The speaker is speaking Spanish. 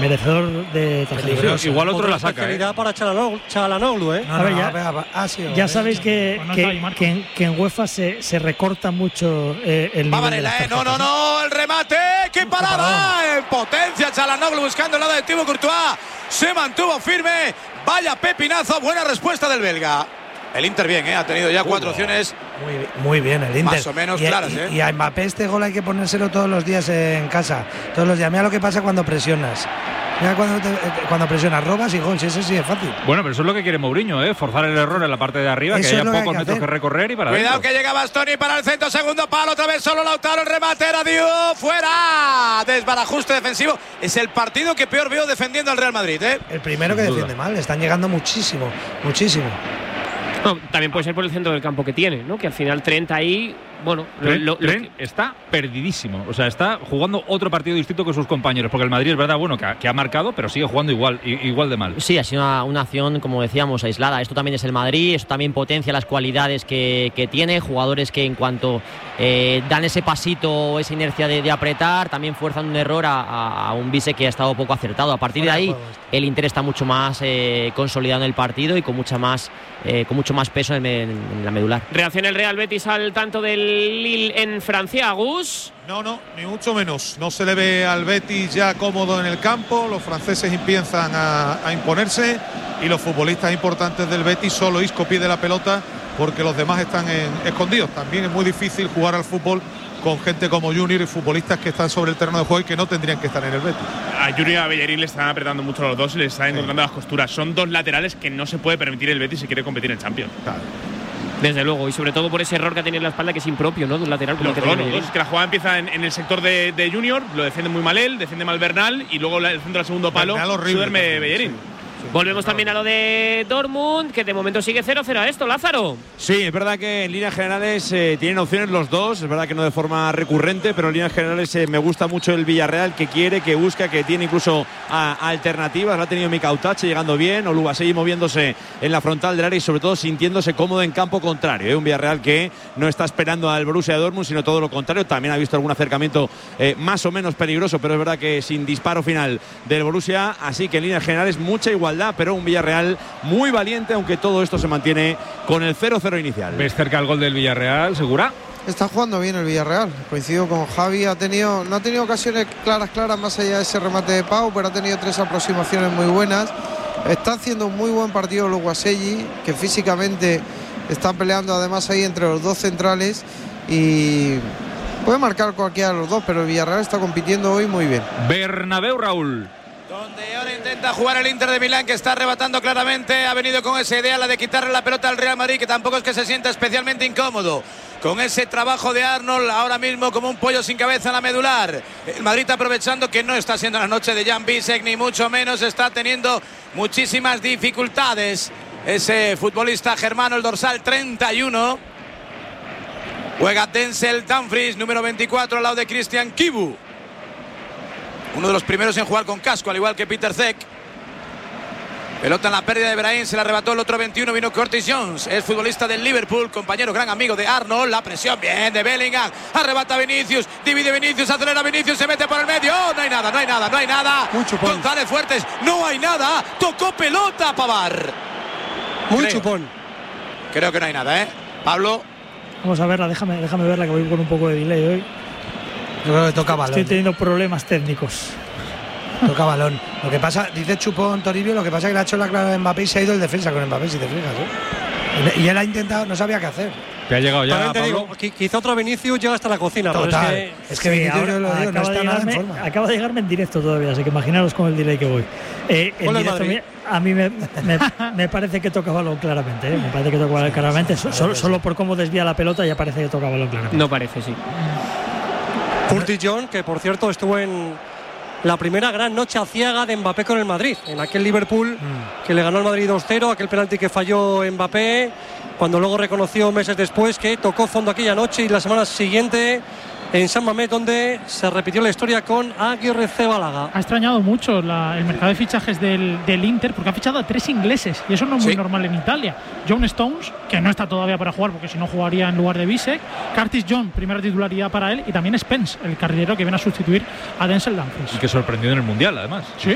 merecedor de tarjeta. Igual otro la saca. Para Çalhanoğlu, ¿eh? A ver, ya sabéis que en UEFA se recorta mucho el Va nivel de las Varela, tarjetas, no, el remate, ¡qué parada! En potencia Çalhanoğlu buscando el lado de Thibaut Courtois, se mantuvo firme, vaya pepinazo, buena respuesta del belga. El Inter bien, ha tenido ya 4 opciones. Muy bien el Inter. Más o menos claras, Y a Mbappé este gol hay que ponérselo todos los días en casa. Todos los días. Mira lo que pasa cuando presionas. Mira cuando presionas, robas y gol. Si eso sí es fácil. Bueno, pero eso es lo que quiere Mourinho, forzar el error en la parte de arriba, eso que haya pocos metros que recorrer y para Cuidado adentro. que llega Bastoni para el centro, segundo palo, otra vez solo Lautaro, el remate era Diouf, fuera. Desbarajuste defensivo. Es el partido que peor veo defendiendo al Real Madrid, El primero que defiende mal. Están llegando muchísimo. No, también puede ser por el centro del campo que tiene, ¿no? Que al final Trent ahí, bueno, Trent está perdidísimo. O sea, está jugando otro partido distinto que sus compañeros. Porque el Madrid es verdad, bueno, que ha marcado, pero sigue jugando igual de mal. Sí, ha sido una acción, como decíamos, aislada. Esto también es el Madrid, esto también potencia las cualidades que tiene. Jugadores que en cuanto dan ese pasito, esa inercia de apretar, también fuerzan un error a un Bise que ha estado poco acertado. A partir de ahí, el Inter está mucho más consolidado en el partido y con mucho más peso en la medular. Reacciona el Real Betis al tanto del Lille en Francia, Gus. No, ni mucho menos. No se le ve al Betis ya cómodo en el campo. Los franceses empiezan a imponerse y los futbolistas importantes del Betis, solo Isco pide la pelota porque los demás están escondidos. También es muy difícil jugar al fútbol con gente como Junior y futbolistas que están sobre el terreno de juego y que no tendrían que estar en el Betis. A Junior y a Bellerín le están apretando mucho a los dos y les están encontrando las costuras. Son dos laterales que no se puede permitir el Betis si quiere competir en Champions. Claro. Desde luego, y sobre todo por ese error que ha tenido en la espalda, que es impropio, ¿no? De un lateral como Los dos, es que la jugada empieza en el sector de Junior, lo defiende muy mal él, defiende mal Bernal y luego el centro al segundo palo duerme Bellerín. Volvemos también a lo de Dortmund, que de momento sigue 0-0 a esto, Lázaro. Sí, es verdad que en líneas generales tienen opciones los dos, es verdad que no de forma recurrente, pero en líneas generales me gusta mucho el Villarreal, que quiere, que busca, que tiene incluso alternativas. La ha tenido Mika Otache llegando bien, Oluwaseyi moviéndose en la frontal del área y sobre todo sintiéndose cómodo en campo contrario. Un Villarreal que no está esperando al Borussia Dortmund, sino todo lo contrario. También ha visto algún acercamiento más o menos peligroso, pero es verdad que sin disparo final del Borussia, así que en líneas generales mucha igualdad, pero un Villarreal muy valiente, aunque todo esto se mantiene con el 0-0 inicial. ¿Ves cerca el gol del Villarreal, Segura? Está jugando bien el Villarreal, coincido con Javi, no ha tenido ocasiones claras más allá de ese remate de Pau, pero ha tenido 3 aproximaciones muy buenas. Está haciendo un muy buen partido Oluwaseyi, que físicamente está peleando además ahí entre los dos centrales y puede marcar cualquiera de los dos, pero el Villarreal está compitiendo hoy muy bien. Bernabéu, Raúl. Donde ahora intenta jugar el Inter de Milán, que está arrebatando claramente. Ha venido con esa idea, la de quitarle la pelota al Real Madrid, que tampoco es que se sienta especialmente incómodo con ese trabajo de Arnold, ahora mismo como un pollo sin cabeza en la medular. El Madrid aprovechando que no está siendo la noche de Jan Bisek, ni mucho menos, está teniendo muchísimas dificultades ese futbolista germano, el dorsal 31. Juega Denzel Dumfries, número 24, al lado de Christian Kibu. Uno de los primeros en jugar con casco, al igual que Peter Cech. Pelota en la pérdida de Brahim, se la arrebató el otro 21, vino Curtis Jones. Es futbolista del Liverpool, compañero, gran amigo de Arnold. La presión bien de Bellingham. Arrebata Vinicius, divide Vinicius, acelera Vinicius, se mete por el medio. No hay nada. González Fuertes, no hay nada. Tocó pelota Pavard. Chupón. Creo que no hay nada, Pablo. Vamos a verla, déjame verla, que voy con un poco de delay hoy. Yo creo que toca balón. Estoy teniendo problemas técnicos. Toca balón. Lo que pasa, dice Chupón Toribio, lo que pasa es que le ha hecho la clara de Mbappé y se ha ido el defensa con Mbappé, si te fijas. Y él ha intentado, no sabía qué hacer. ¿Te ha llegado ya, Pablo? Digo, quizá otro Vinicius llega hasta la cocina. Total. Pero es que Vinicius, ahora, yo lo digo, no está nada en forma. Acaba de llegarme en directo todavía, así que imaginaros con el delay que voy. En directo, a mí me parece que toca balón claramente. Me parece que toca balón claramente. Solo por cómo desvía la pelota ya parece que toca balón claramente. No parece, sí. Curtis Jones, que por cierto estuvo en la primera gran noche aciaga de Mbappé con el Madrid, en aquel Liverpool que le ganó al Madrid 2-0, aquel penalti que falló Mbappé, cuando luego reconoció meses después que tocó fondo aquella noche, y la semana siguiente en San Mamés, donde se repitió la historia con Aguirre-Zabalaga. Ha extrañado mucho el mercado de fichajes del Inter, porque ha fichado a 3 ingleses y eso no es muy normal en Italia. John Stones, que no está todavía para jugar porque si no jugaría en lugar de Bisek. Curtis Jones, primera titularidad para él, y también Spence, el carrilero que viene a sustituir a Denzel Dumfries. Y que sorprendió en el Mundial, además. Sí.